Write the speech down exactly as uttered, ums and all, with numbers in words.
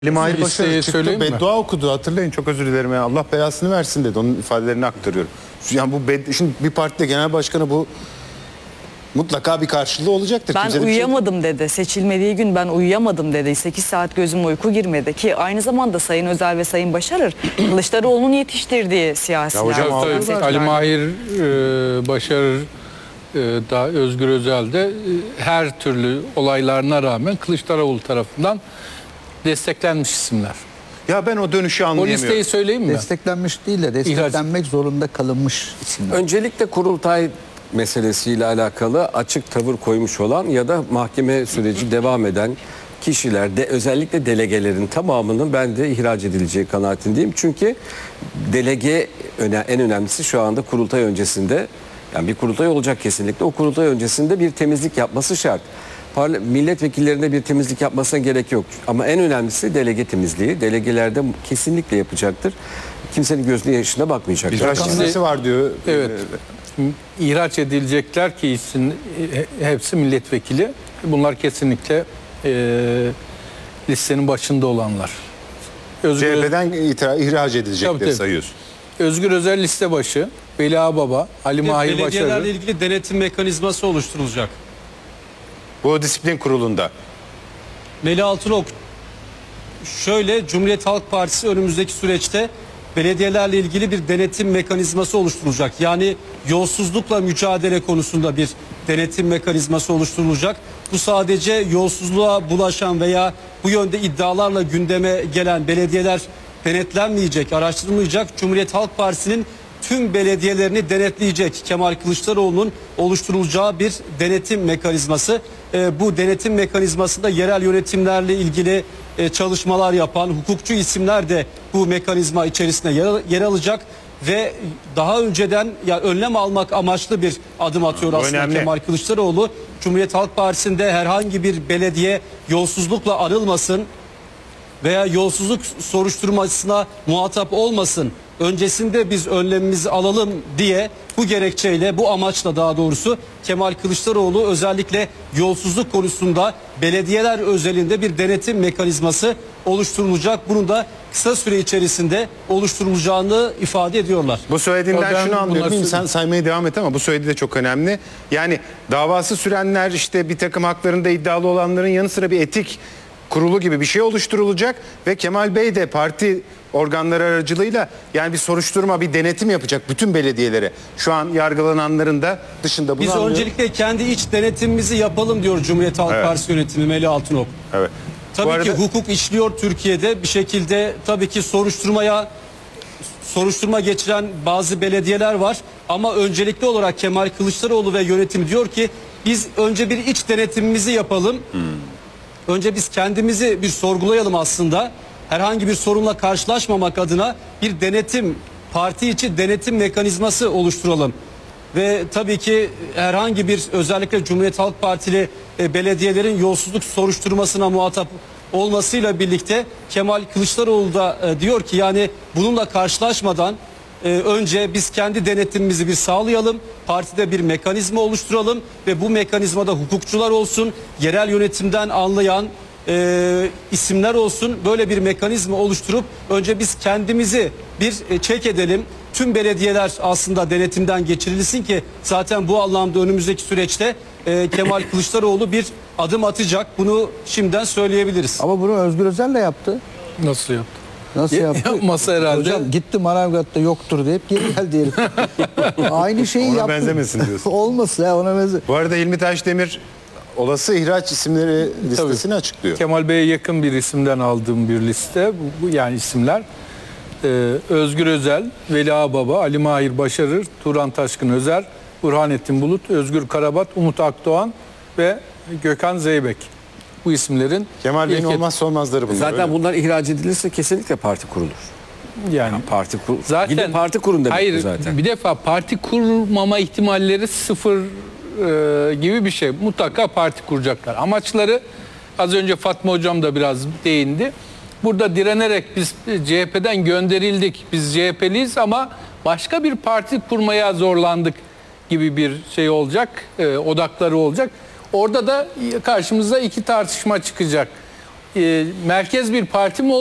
Ali Mahir Başar çıktı, mi? beddua okudu, hatırlayın, çok özür dilerim ya, Allah belasını versin dedi, onun ifadelerini aktarıyorum. Yani bu bed, şimdi bir partide genel başkanı bu mutlaka bir karşılığı olacaktır. Ben Kimse uyuyamadım şey... dedi. Seçilmediği gün ben uyuyamadım dedi. sekiz saat gözüm uyku girmedi ki aynı zamanda Sayın Özel ve Sayın Başarır Kılıçdaroğlu'nun yetiştirdiği siyasiler. Ya hocam, tabii, tabii. Ali Mahir e, Başarır e, da Özgür Özel de e, her türlü olaylarına rağmen Kılıçdaroğlu tarafından desteklenmiş isimler. Ya ben o dönüşü O anlayamıyorum. listeyi söyleyeyim mi? Desteklenmiş değil de desteklenmek zorunda kalınmış isimler. Öncelikle kurultay meselesiyle alakalı açık tavır koymuş olan ya da mahkeme süreci devam eden kişilerde, özellikle delegelerin tamamının ben de ihraç edileceği kanaatindeyim. Çünkü delege en önemlisi şu anda kurultay öncesinde, yani bir kurultay olacak kesinlikle, o kurultay öncesinde bir temizlik yapması şart. Milletvekillerine bir temizlik yapmasına gerek yok. Ama en önemlisi delege temizliği. Delegelerde kesinlikle yapacaktır. Kimsenin gözüne yaşına bakmayacaklar. İhraç listesi var diyor. Evet. İhraç edilecekler ki isim, hepsi milletvekili. Bunlar kesinlikle e, listenin başında olanlar. Özgür C H P'den ihraç edilecekleri tabii, tabii. sayıyorsun. Özgür Özel liste başı, Veli Ağbaba, Ali Mahir Başarır. Belediyelerle ilgili denetim mekanizması oluşturulacak. Bu disiplin kurulunda. Melih Altınok, şöyle, Cumhuriyet Halk Partisi önümüzdeki süreçte belediyelerle ilgili bir denetim mekanizması oluşturulacak. Yani yolsuzlukla mücadele konusunda bir denetim mekanizması oluşturulacak. Bu sadece yolsuzluğa bulaşan veya bu yönde iddialarla gündeme gelen belediyeler denetlenmeyecek, araştırılmayacak. Cumhuriyet Halk Partisi'nin tüm belediyelerini denetleyecek Kemal Kılıçdaroğlu'nun oluşturulacağı bir denetim mekanizması. E, bu denetim mekanizmasında yerel yönetimlerle ilgili e, çalışmalar yapan hukukçu isimler de bu mekanizma içerisinde yer, yer alacak ve daha önceden ya önlem almak amaçlı bir adım atıyor aslında önemli. Kemal Kılıçdaroğlu. Cumhuriyet Halk Partisi'nde herhangi bir belediye yolsuzlukla anılmasın veya yolsuzluk soruşturmasına muhatap olmasın, öncesinde biz önlemimizi alalım diye bu gerekçeyle, bu amaçla daha doğrusu Kemal Kılıçdaroğlu özellikle yolsuzluk konusunda belediyeler özelinde bir denetim mekanizması oluşturulacak. Bunun da kısa süre içerisinde oluşturulacağını ifade ediyorlar. Bu söylediğinden ben şunu anlıyorum. bunlar... Sen saymaya devam et ama bu söylediği de çok önemli. Yani davası sürenler, işte bir takım haklarında iddialı olanların yanı sıra bir etik kurulu gibi bir şey oluşturulacak ve Kemal Bey de parti organları aracılığıyla yani bir soruşturma, bir denetim yapacak bütün belediyelere. Şu an yargılananların da dışında bunu Biz anlıyorum. öncelikle kendi iç denetimimizi yapalım diyor Cumhuriyet Halk evet. Partisi yönetimi Melih Altınok. Evet. Tabii arada... ki hukuk işliyor Türkiye'de bir şekilde, tabii ki soruşturmaya soruşturma geçiren bazı belediyeler var ama öncelikli olarak Kemal Kılıçdaroğlu ve yönetim diyor ki biz önce bir iç denetimimizi yapalım. Hmm. Önce biz kendimizi bir sorgulayalım aslında. Herhangi bir sorunla karşılaşmamak adına bir denetim, parti içi denetim mekanizması oluşturalım. Ve tabii ki herhangi bir, özellikle Cumhuriyet Halk Partili e, belediyelerin yolsuzluk soruşturmasına muhatap olmasıyla birlikte Kemal Kılıçdaroğlu da e, diyor ki yani bununla karşılaşmadan e, önce biz kendi denetimimizi bir sağlayalım. Partide bir mekanizma oluşturalım ve bu mekanizmada hukukçular olsun, yerel yönetimden anlayan e, isimler olsun, böyle bir mekanizma oluşturup önce biz kendimizi bir e, çek edelim. Tüm belediyeler aslında denetimden geçirilsin ki zaten bu anlamda önümüzdeki süreçte e, Kemal Kılıçdaroğlu bir adım atacak. Bunu şimdiden söyleyebiliriz. Ama bunu Özgür Özel de yaptı. Nasıl yaptı? Nasıl yaptı? Yapması herhalde. Hocam gitti Manavgat'ta yoktur deyip geri geldi herif. Aynı şeyi ona yaptı. Ona benzemesin diyorsun. Olmasın ya, ona benzemesin. Bu arada Hilmi Taşdemir olası ihraç isimleri listesini Tabii. açıklıyor. Kemal Bey'e yakın bir isimden aldığım bir liste. Bu, bu yani isimler. Ee, Özgür Özel, Veli Ağbaba, Ali Mahir Başarır, Turan Taşkın Özer, Burhanettin Bulut, Özgür Karabat, Umut Akdoğan ve Gökhan Zeybek. Bu isimlerin Kemal Bey'in olmazsa olmazları bunlar. Zaten öyle. bunlar ihraç edilirse kesinlikle parti kurulur. Yani, yani parti kur zaten gidin parti kurun demek hayır, zaten. Bir defa parti kurmama ihtimalleri sıfır e, gibi bir şey. Mutlaka parti kuracaklar. Amaçları az önce Fatma Hocam da biraz değindi. Burada direnerek biz C H P'den gönderildik. Biz C H P'liyiz ama başka bir parti kurmaya zorlandık gibi bir şey olacak. E, odakları olacak. Orada da karşımıza iki tartışma çıkacak. e, merkez bir parti mi